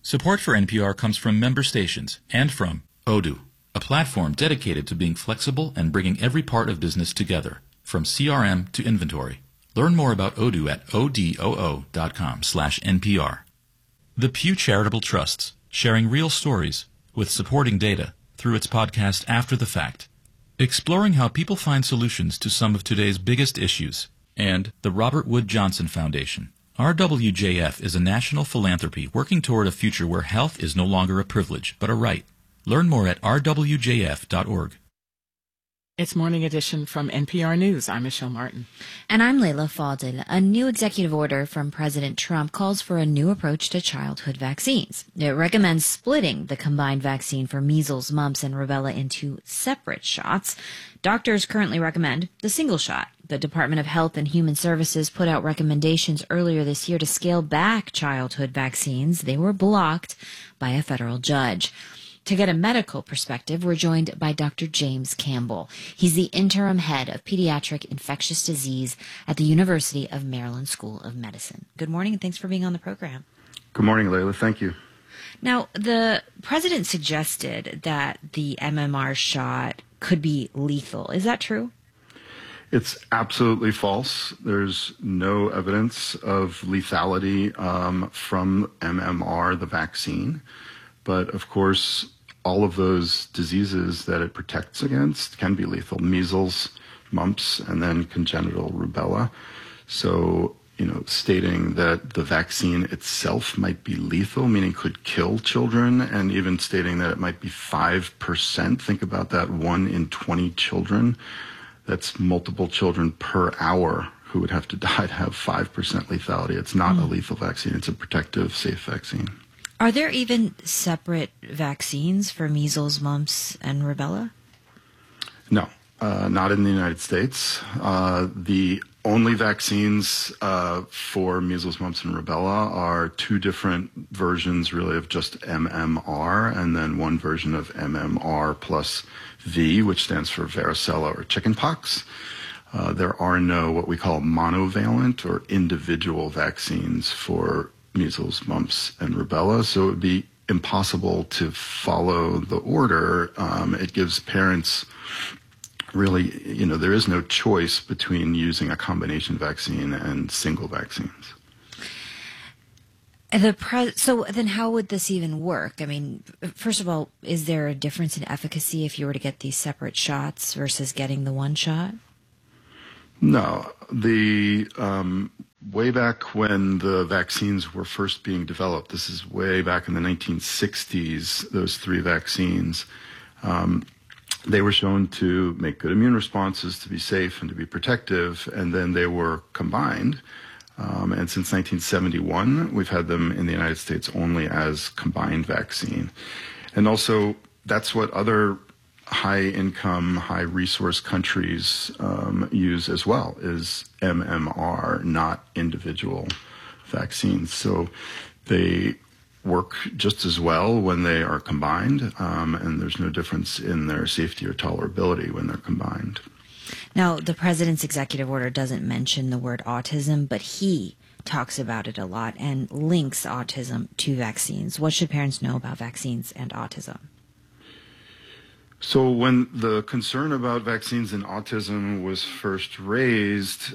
Support for NPR comes from member stations and from Odoo, a platform dedicated to being flexible and bringing every part of business together, from CRM to inventory. Learn more about Odoo at odoo.com/NPR. The Pew Charitable Trusts, sharing real stories with supporting data through its podcast After the Fact, exploring how people find solutions to some of today's biggest issues, and the Robert Wood Johnson Foundation. RWJF is a national philanthropy working toward a future where health is no longer a privilege, but a right. Learn more at rwjf.org. It's Morning Edition from NPR News. I'm Michelle Martin. And I'm Leila Fadel. A new executive order from President Trump calls for a new approach to childhood vaccines. It recommends splitting the combined vaccine for measles, mumps, and rubella into separate shots. Doctors currently recommend the single shot. The Department of Health and Human Services put out recommendations earlier this year to scale back childhood vaccines. They were blocked by a federal judge. To get a medical perspective, we're joined by Dr. James Campbell. He's the interim head of pediatric infectious disease at the University of Maryland School of Medicine. Good morning, and thanks for being on the program. Good morning, Leila. Thank you. Now, the president suggested that the MMR shot could be lethal. Is that true? It's absolutely false. There's no evidence of lethality from MMR, the vaccine. But, of course, all of those diseases that it protects against can be lethal. Measles, mumps, and then congenital rubella. So, stating that the vaccine itself might be lethal, meaning could kill children, and even stating that it might be 5%. Think about that, 1 in 20 children. That's multiple children per hour who would have to die to have 5% lethality. It's not a lethal vaccine. It's a protective, safe vaccine. Are there even separate vaccines for measles, mumps, and rubella? No, not in the United States. The only vaccines for measles, mumps, and rubella are 2 different versions, really, of just MMR, and then 1 version of MMR plus V, which stands for varicella or chickenpox. There are no what we call monovalent or individual vaccines for measles, mumps, and rubella, so it would be impossible to follow the order. It gives parents really, there is no choice between using a combination vaccine and single vaccines. So then how would this even work? I mean, first of all, is there a difference in efficacy if you were to get these separate shots versus getting the one shot? No. Way back when the vaccines were first being developed, this is way back in the 1960s, those 3 vaccines, they were shown to make good immune responses, to be safe and to be protective, and then they were combined. And since 1971, we've had them in the United States only as combined vaccine. And also, that's what other high-income, high-resource countries use as well, is MMR, not individual vaccines. So they work just as well when they are combined, and there's no difference in their safety or tolerability when they're combined. Now, the president's executive order doesn't mention the word autism, but he talks about it a lot and links autism to vaccines. What should parents know about vaccines and autism? So when the concern about vaccines and autism was first raised,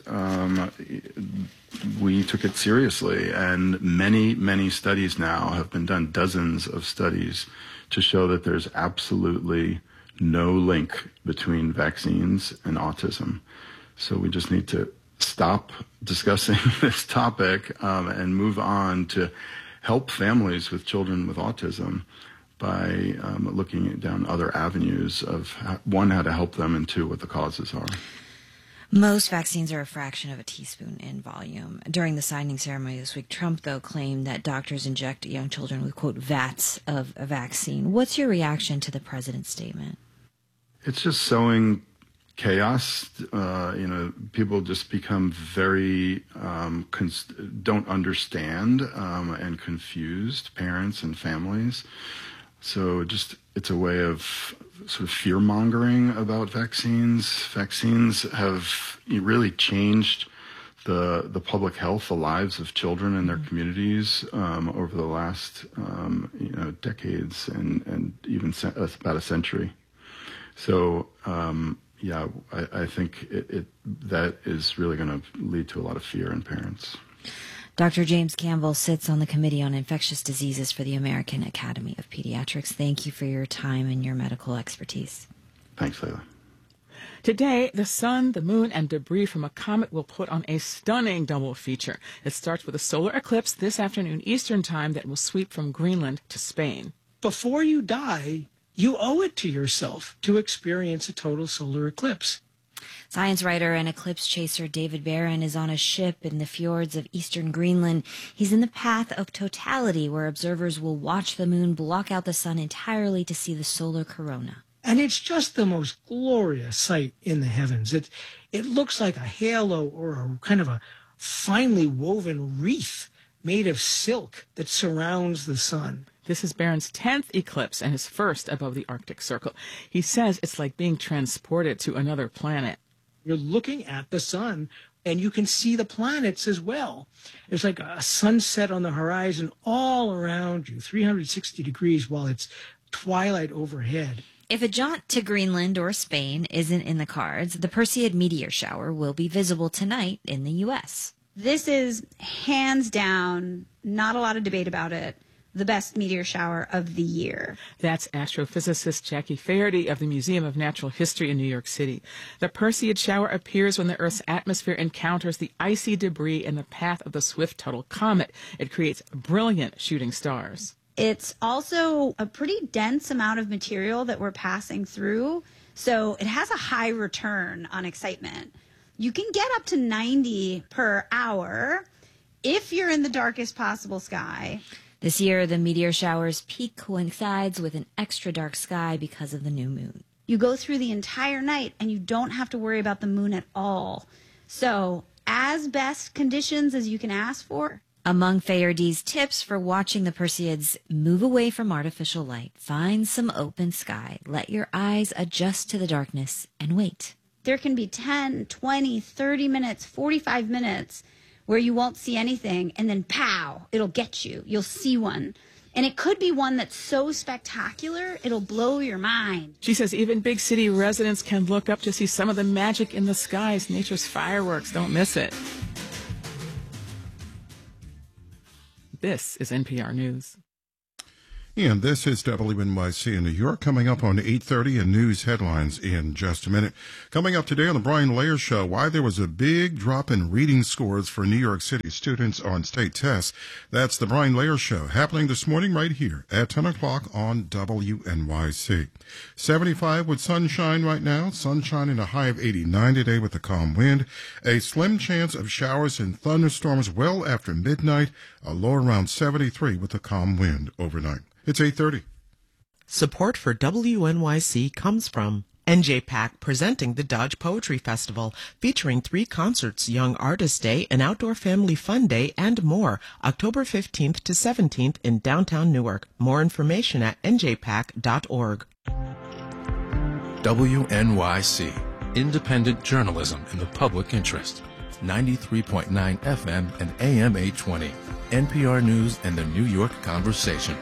we took it seriously, and many studies now have been done, dozens of studies, to show that there's absolutely no link between vaccines and autism. So we just need to stop discussing this topic and move on to help families with children with autism by looking down other avenues of, 1, how to help them, and 2, what the causes are. Most vaccines are a fraction of a teaspoon in volume. During the signing ceremony this week, Trump, though, claimed that doctors inject young children with, quote, vats of a vaccine. What's your reaction to the president's statement? It's just sowing chaos. People just become very don't understand and confused, parents and families. So it's a way of sort of fear-mongering about vaccines. Vaccines have really changed the public health, the lives of children in their communities over the last decades and even about a century. So I think that is really going to lead to a lot of fear in parents. Dr. James Campbell sits on the Committee on Infectious Diseases for the American Academy of Pediatrics. Thank you for your time and your medical expertise. Thanks, Leila. Today, the sun, the moon, and debris from a comet will put on a stunning double feature. It starts with a solar eclipse this afternoon Eastern Time that will sweep from Greenland to Spain. Before you die, you owe it to yourself to experience a total solar eclipse. Science writer and eclipse chaser David Barron is on a ship in the fjords of eastern Greenland. He's in the path of totality, where observers will watch the moon block out the sun entirely to see the solar corona. And it's just the most glorious sight in the heavens. It looks like a halo or a kind of a finely woven wreath made of silk that surrounds the sun. This is Barron's 10th eclipse and his first above the Arctic Circle. He says it's like being transported to another planet. You're looking at the sun, and you can see the planets as well. There's like a sunset on the horizon all around you, 360 degrees, while it's twilight overhead. If a jaunt to Greenland or Spain isn't in the cards, the Perseid meteor shower will be visible tonight in the U.S. This is hands down, not a lot of debate about it, the best meteor shower of the year. That's astrophysicist Jackie Faherty of the Museum of Natural History in New York City. The Perseid shower appears when the Earth's atmosphere encounters the icy debris in the path of the Swift-Tuttle comet. It creates brilliant shooting stars. It's also a pretty dense amount of material that we're passing through, so it has a high return on excitement. You can get up to 90 per hour if you're in the darkest possible sky. This year, the meteor shower's peak coincides with an extra dark sky because of the new moon. You go through the entire night and you don't have to worry about the moon at all. So, as best conditions as you can ask for. Among Faherty's tips for watching the Perseids, move away from artificial light, find some open sky, let your eyes adjust to the darkness, and wait. There can be 10, 20, 30 minutes, 45 minutes where you won't see anything, and then pow, it'll get you. You'll see one. And it could be one that's so spectacular, it'll blow your mind. She says even big city residents can look up to see some of the magic in the skies, nature's fireworks. Don't miss it. This is NPR News. And this is WNYC in New York. Coming up on 8:30 and news headlines in just a minute. Coming up today on the Brian Layer Show, why there was a big drop in reading scores for New York City students on state tests. That's the Brian Layer Show, happening this morning right here at 10 o'clock on WNYC. 75 with sunshine right now. Sunshine and a high of 89 today with a calm wind. A slim chance of showers and thunderstorms well after midnight. A low around 73 with a calm wind overnight. It's 8:30. Support for WNYC comes from NJPAC presenting the Dodge Poetry Festival, featuring 3 concerts, Young Artist Day, an Outdoor Family Fun Day, and more, October 15th to 17th in downtown Newark. More information at njpac.org. WNYC, independent journalism in the public interest. 93.9 FM and AM 820. NPR News and the New York Conversation.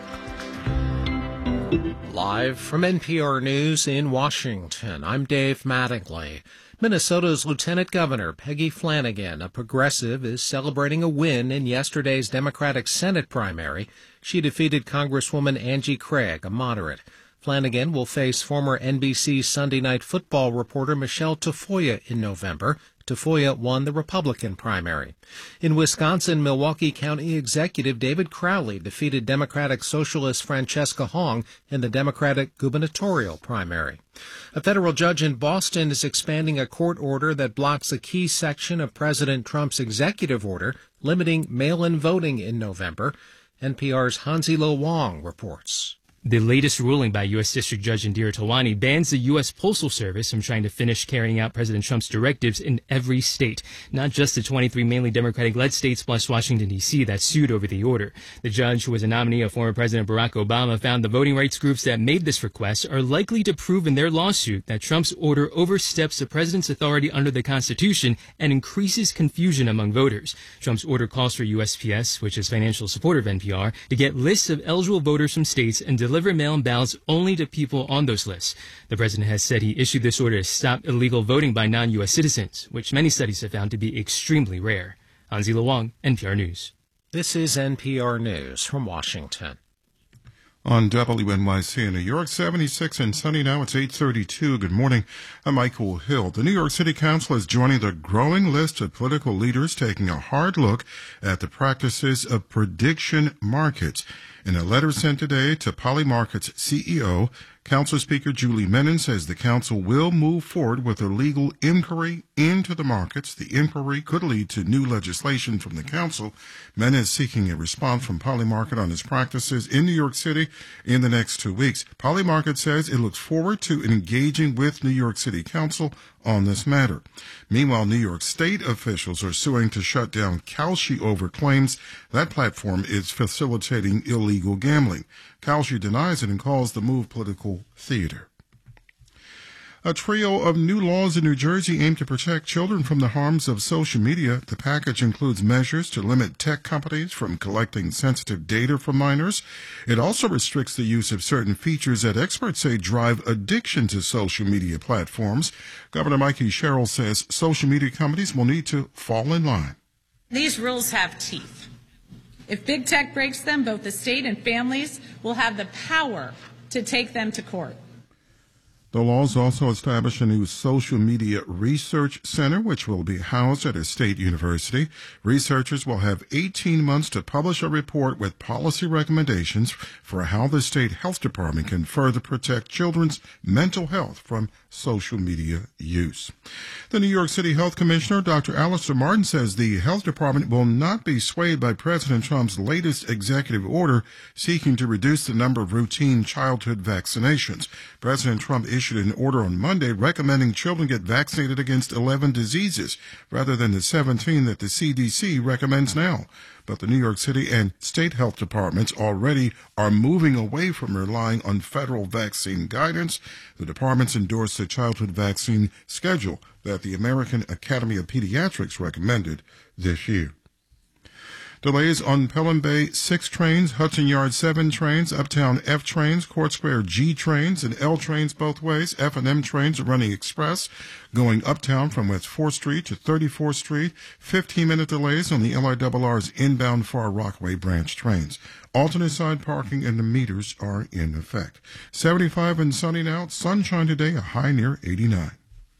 Live from NPR News in Washington, I'm Dave Mattingly. Minnesota's Lieutenant Governor Peggy Flanagan, a progressive, is celebrating a win in yesterday's Democratic Senate primary. She defeated Congresswoman Angie Craig, a moderate. Flanagan will face former NBC Sunday Night Football reporter Michelle Tafoya in November. Tafoya won the Republican primary. In Wisconsin, Milwaukee County Executive David Crowley defeated Democratic Socialist Francesca Hong in the Democratic gubernatorial primary. A federal judge in Boston is expanding a court order that blocks a key section of President Trump's executive order limiting mail-in voting in November. NPR's Hansi Lo Wong reports. The latest ruling by U.S. District Judge Indira Talwani bans the U.S. Postal Service from trying to finish carrying out President Trump's directives in every state, not just the 23 mainly Democratic-led states plus Washington, D.C. that sued over the order. The judge, who was a nominee of former President Barack Obama, found the voting rights groups that made this request are likely to prove in their lawsuit that Trump's order oversteps the president's authority under the Constitution and increases confusion among voters. Trump's order calls for USPS, which is financial supporter of NPR, to get lists of eligible voters from states and deliver mail-in ballots only to people on those lists. The president has said he issued this order to stop illegal voting by non-U.S. citizens, which many studies have found to be extremely rare. Hansi Wang, NPR News. This is NPR News from Washington. On WNYC in New York, 76 and sunny now. It's 8:32. Good morning. I'm Michael Hill. The New York City Council is joining the growing list of political leaders taking a hard look at the practices of prediction markets. In a letter sent today to Polymarket's CEO, Council Speaker Julie Menin says the council will move forward with a legal inquiry into the markets. The inquiry could lead to new legislation from the council. Menin is seeking a response from Polymarket on its practices in New York City in the next 2 weeks. Polymarket says it looks forward to engaging with New York City Council on this matter. Meanwhile, New York State officials are suing to shut down Kalshi over claims that platform is facilitating illegal gambling. Kalshi denies it and calls the move political theater. A trio of new laws in New Jersey aim to protect children from the harms of social media. The package includes measures to limit tech companies from collecting sensitive data from minors. It also restricts the use of certain features that experts say drive addiction to social media platforms. Governor Mikey Sherrill says social media companies will need to fall in line. These rules have teeth. If big tech breaks them, both the state and families will have the power to take them to court. The laws also establish a new social media research center, which will be housed at a state university. Researchers will have 18 months to publish a report with policy recommendations for how the state health department can further protect children's mental health from social media use. The New York City Health Commissioner, Dr. Alistair Martin, says the health department will not be swayed by President Trump's latest executive order seeking to reduce the number of routine childhood vaccinations. President Trump issued an order on Monday recommending children get vaccinated against 11 diseases rather than the 17 that the CDC recommends now. But the New York City and state health departments already are moving away from relying on federal vaccine guidance. The departments endorsed the childhood vaccine schedule that the American Academy of Pediatrics recommended this year. Delays on Pelham Bay 6 trains, Hudson Yard 7 trains, Uptown F trains, Court Square G trains, and L trains both ways. F and M trains are running express, going uptown from West 4th Street to 34th Street. 15-minute delays on the LIRR's inbound Far Rockaway branch trains. Alternate side parking and the meters are in effect. 75 and sunny now. Sunshine today, a high near 89.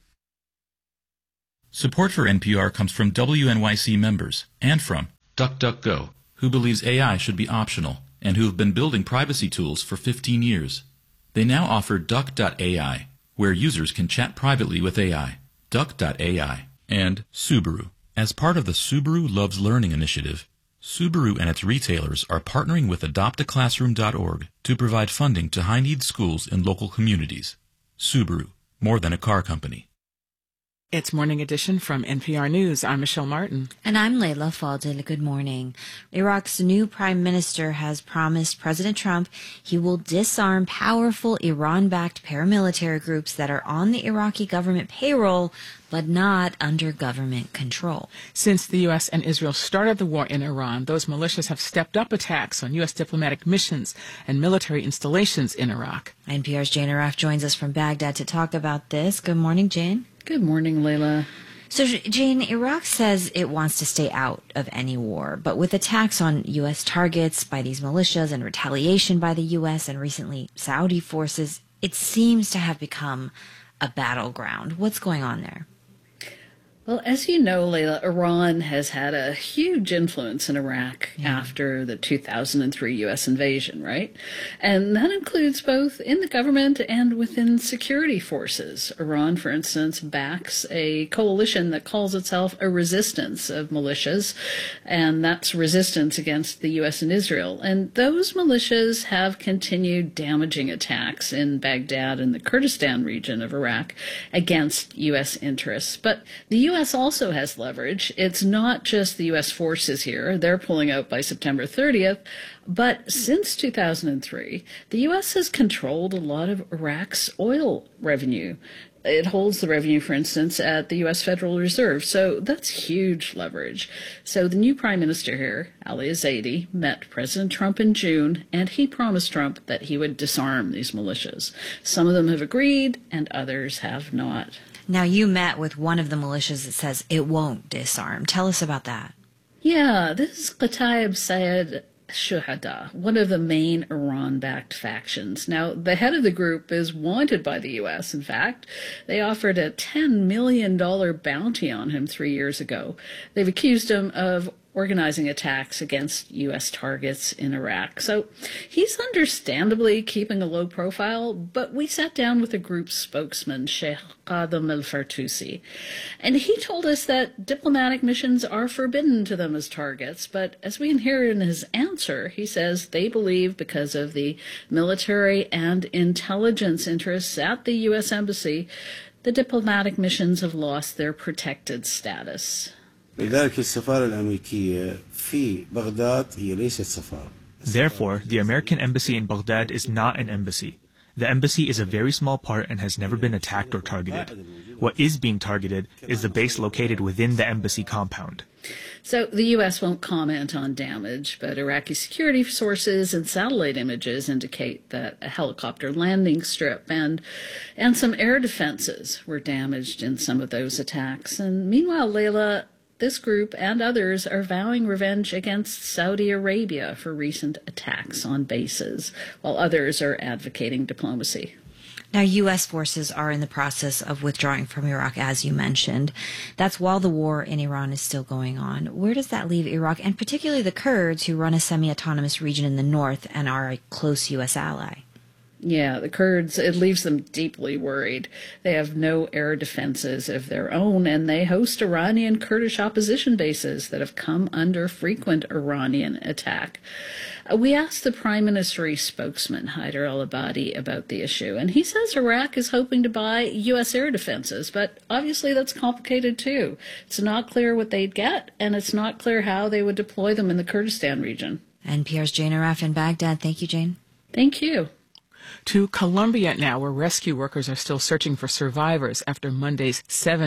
Support for NPR comes from WNYC members and from DuckDuckGo, who believes AI should be optional and who have been building privacy tools for 15 years. They now offer Duck.ai, where users can chat privately with AI. Duck.ai. And Subaru. As part of the Subaru Loves Learning initiative, Subaru and its retailers are partnering with AdoptAClassroom.org to provide funding to high-need schools in local communities. Subaru, more than a car company. It's Morning Edition from NPR News. I'm Michelle Martin. And I'm Layla Fadel. Good morning. Iraq's new prime minister has promised President Trump he will disarm powerful Iran-backed paramilitary groups that are on the Iraqi government payroll, but not under government control. Since the U.S. and Israel started the war in Iran, those militias have stepped up attacks on U.S. diplomatic missions and military installations in Iraq. NPR's Jane Arraf joins us from Baghdad to talk about this. Good morning, Jane. Good morning, Layla. So, Jane, Iraq says it wants to stay out of any war, but with attacks on U.S. targets by these militias and retaliation by the U.S. and recently Saudi forces, it seems to have become a battleground. What's going on there? Well, as you know, Layla, Iran has had a huge influence in Iraq after the 2003 U.S. invasion, right? And that includes both in the government and within security forces. Iran, for instance, backs a coalition that calls itself a resistance of militias, and that's resistance against the U.S. and Israel. And those militias have continued damaging attacks in Baghdad and the Kurdistan region of Iraq against U.S. interests. But the U.S. also has leverage. It's not just the U.S. forces here. They're pulling out by September 30th. But since 2003, the U.S. has controlled a lot of Iraq's oil revenue. It holds the revenue, for instance, at the U.S. Federal Reserve. So that's huge leverage. So the new prime minister here, Ali Zaidi, met President Trump in June, and he promised Trump that he would disarm these militias. Some of them have agreed, and others have not. Now, you met with one of the militias that says it won't disarm. Tell us about that. Yeah, this is Qataib Sayed Shuhada, one of the main Iran-backed factions. Now, the head of the group is wanted by the U.S., in fact. They offered a $10 million bounty on him 3 years ago. They've accused him of organizing attacks against U.S. targets in Iraq. So he's understandably keeping a low profile, but we sat down with the group's spokesman, Sheikh Qadem al-Fartusi, and he told us that diplomatic missions are forbidden to them as targets. But as we hear in his answer, he says they believe because of the military and intelligence interests at the U.S. Embassy, the diplomatic missions have lost their protected status. Therefore, the American embassy in Baghdad is not an embassy. The embassy is a very small part and has never been attacked or targeted. What is being targeted is the base located within the embassy compound. So the U.S. won't comment on damage, but Iraqi security sources and satellite images indicate that a helicopter landing strip and some air defenses were damaged in some of those attacks. And meanwhile, Layla, this group and others are vowing revenge against Saudi Arabia for recent attacks on bases, while others are advocating diplomacy. Now, U.S. forces are in the process of withdrawing from Iraq, as you mentioned. That's while the war in Iran is still going on. Where does that leave Iraq, and particularly the Kurds, who run a semi-autonomous region in the north and are a close U.S. ally? Yeah, the Kurds, it leaves them deeply worried. They have no air defenses of their own, and they host Iranian Kurdish opposition bases that have come under frequent Iranian attack. We asked the Prime Minister's spokesman, Haider al-Abadi, about the issue, and he says Iraq is hoping to buy U.S. air defenses, but obviously that's complicated too. It's not clear what they'd get, and it's not clear how they would deploy them in the Kurdistan region. NPR's Jane Arraf in Baghdad. Thank you, Jane. Thank you. To Colombia now, where rescue workers are still searching for survivors after Monday's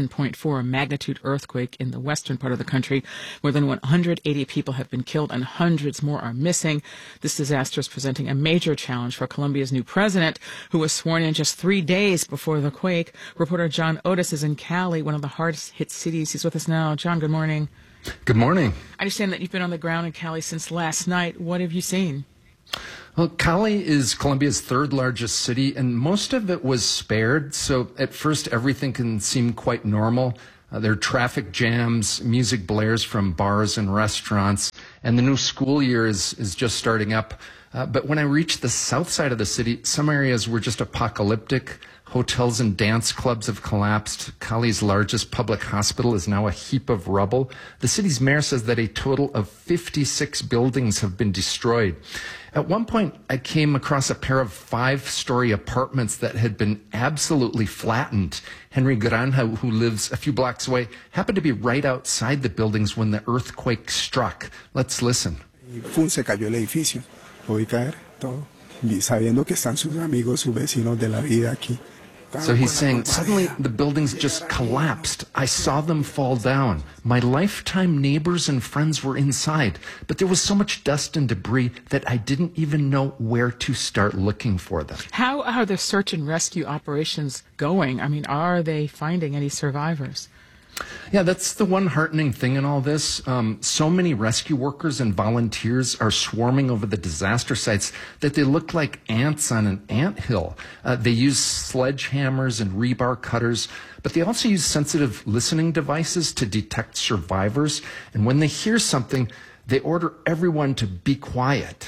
7.4 magnitude earthquake in the western part of the country. More than 180 people have been killed and hundreds more are missing. This disaster is presenting a major challenge for Colombia's new president, who was sworn in just 3 days before the quake. Reporter John Otis is in Cali, one of the hardest hit cities. He's with us now. John, good morning. Good morning. I understand that you've been on the ground in Cali since last night. What have you seen? Well, Cali is Colombia's third largest city, and most of it was spared, so at first everything can seem quite normal. There are traffic jams, music blares from bars and restaurants, and the new school year is just starting up. But when I reached the south side of the city, some areas were just apocalyptic. Hotels and dance clubs have collapsed. Cali's largest public hospital is now a heap of rubble. The city's mayor says that a total of 56 buildings have been destroyed. At one point, I came across a pair of 5-story apartments that had been absolutely flattened. Henry Granja, who lives a few blocks away, happened to be right outside the buildings when the earthquake struck. Let's listen. Se cayó el edificio. Lo vi caer todo, sabiendo que están sus amigos, sus vecinos de la vida aquí. So he's saying, suddenly the buildings just collapsed. I saw them fall down. My lifetime neighbors and friends were inside, but there was so much dust and debris that I didn't even know where to start looking for them. How are the search and rescue operations going? I mean, are they finding any survivors? Yeah, that's the one heartening thing in all this. So many rescue workers and volunteers are swarming over the disaster sites that they look like ants on an anthill. They use sledgehammers and rebar cutters, but they also use sensitive listening devices to detect survivors. And when they hear something, they order everyone to be quiet.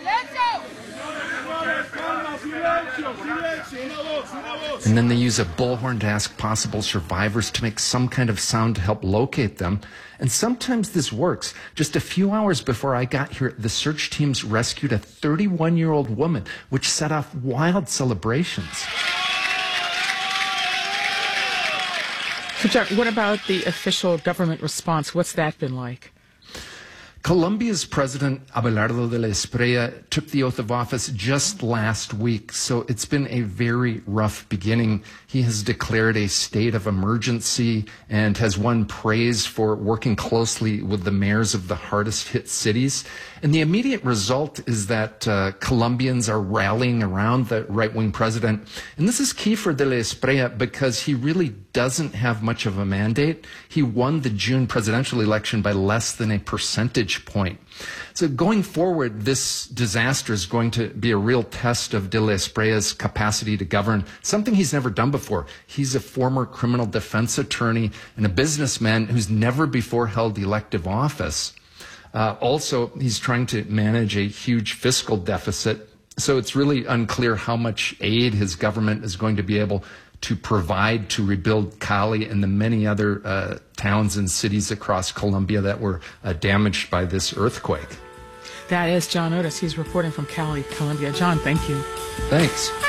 And then they use a bullhorn to ask possible survivors to make some kind of sound to help locate them. And sometimes this works. Just a few hours before I got here, the search teams rescued a 31-year-old woman, which set off wild celebrations. So, John, what about the official government response? What's that been like? Colombia's President Abelardo de la Espriella took the oath of office just last week, so it's been a very rough beginning. He has declared a state of emergency and has won praise for working closely with the mayors of the hardest hit cities. And the immediate result is that Colombians are rallying around the right-wing president. And this is key for de la Espriella because he really doesn't have much of a mandate. He won the June presidential election by less than a percentage point. So going forward, this disaster is going to be a real test of de la Espriella's capacity to govern, something he's never done before. He's a former criminal defense attorney and a businessman who's never before held elective office. Also, he's trying to manage a huge fiscal deficit, so it's really unclear how much aid his government is going to be able to provide to rebuild Cali and the many other towns and cities across Colombia that were damaged by this earthquake. That is John Otis. He's reporting from Cali, Colombia. John, thank you. Thanks.